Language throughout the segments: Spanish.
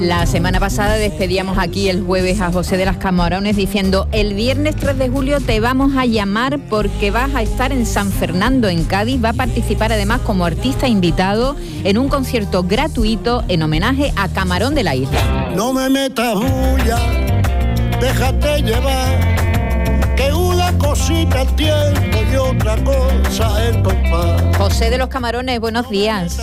La semana pasada despedíamos aquí el jueves a José de los Camarones diciendo: el viernes 3 de julio te vamos a llamar porque vas a estar en San Fernando, en Cádiz. Va a participar además como artista invitado en un concierto gratuito en homenaje a Camarón de la Isla. No me metas bulla, déjate llevar, que una cosita el tiempo y otra cosa el compás. José de los Camarones, buenos días.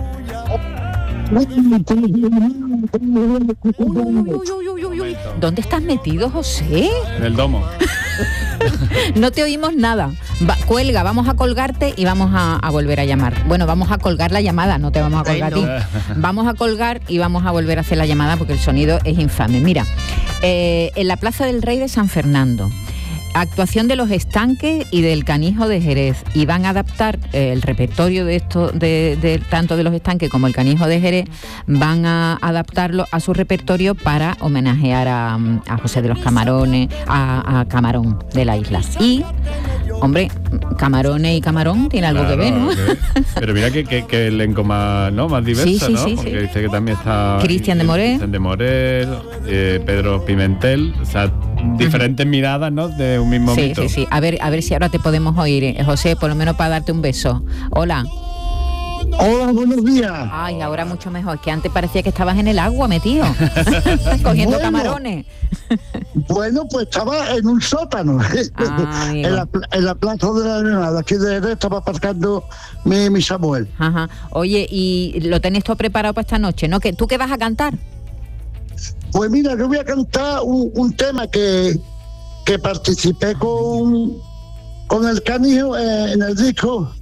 ¿Dónde estás metido, José? En el domo. No te oímos nada. Cuelga, vamos a colgarte y vamos a volver a llamar. Bueno, vamos a colgar la llamada, no te vamos a colgar a ti. Vamos a colgar y vamos a volver a hacer la llamada porque el sonido es infame. Mira, en la Plaza del Rey de San Fernando, actuación de Los Estanques y del Canijo de Jerez, y van a adaptar el repertorio de esto, de tanto de Los Estanques como el Canijo de Jerez, van a adaptarlo a su repertorio para homenajear a José de los Camarones, a Camarón de la Isla. Y, hombre, Camarones y Camarón tiene algo que ver, ¿no? Pero mira que elenco más, ¿no? Más diverso, sí, ¿no? sí, porque sí. dice que también está Cristian de Morel. Cristian de Morel, Pedro Pimentel, o sea, diferentes miradas, ¿no? De un mismo mito. Sí. A ver si ahora te podemos oír, José, por lo menos para darte un beso. Hola. Hola, buenos días. Ay, ahora mucho mejor, que antes parecía que estabas en el agua metido, cogiendo camarones. Bueno, pues estaba en un sótano, en la Plaza de la Arenada, aquí de Jerez, estaba aparcando mi Samuel. Ajá. Oye, ¿y lo tenés todo preparado para esta noche, no? ¿Tú qué vas a cantar? Pues mira, yo voy a cantar un tema que participé con el Canijo en el disco,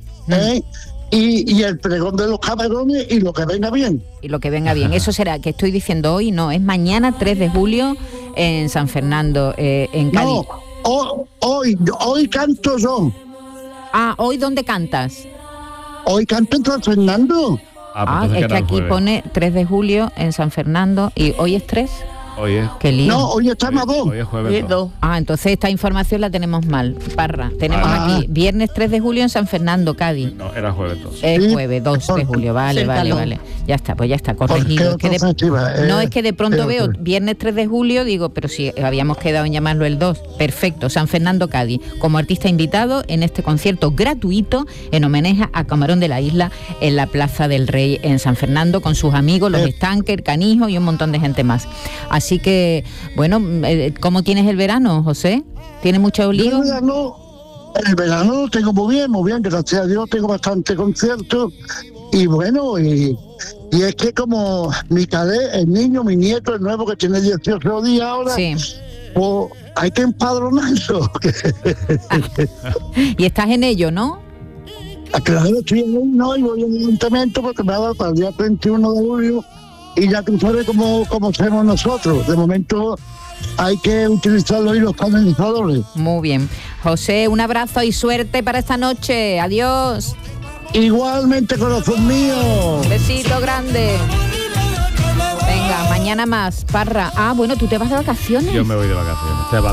y el pregón de los Camarones y lo que venga bien. Y lo que venga bien. Eso será, que estoy diciendo hoy, no, es mañana 3 de julio en San Fernando, en Cádiz. No, hoy canto yo. Ah, ¿hoy dónde cantas? Hoy canto en San Fernando. Es que aquí pone 3 de julio en San Fernando y hoy es 3. Hoy es... Qué lío. No, hoy estamos a 2. Hoy es jueves 2. Ah, entonces esta información la tenemos mal, Parra. Tenemos aquí viernes 3 de julio en San Fernando, Cádiz. No, era jueves 2. Es jueves 2 de julio, vale. Ya está, corregido. Es que de pronto veo viernes 3 de julio, digo, pero si habíamos quedado en llamarlo el 2. Perfecto, San Fernando, Cádiz, como artista invitado en este concierto gratuito en homenaje a Camarón de la Isla en la Plaza del Rey en San Fernando, con sus amigos, Los Estanques, el Canijo y un montón de gente más. Así que, bueno, ¿cómo tienes el verano, José? ¿Tiene mucho lío? El verano lo tengo muy bien, gracias a Dios tengo bastante conciertos y bueno, y es que como mi cadete, el niño, mi nieto, el nuevo que tiene 18 días ahora, pues hay que empadronarlo. Y estás en ello, ¿no? Claro, estoy en ello, y voy al ayuntamiento porque me ha dado para el día 31 de julio y ya tú sabes cómo hacemos nosotros. De momento hay que utilizarlo y los canalizadores. Muy bien. José, un abrazo y suerte para esta noche. Adiós. Igualmente, corazón mío. Besito grande. Venga, mañana más, Parra. Ah, bueno, tú te vas de vacaciones. Yo me voy de vacaciones.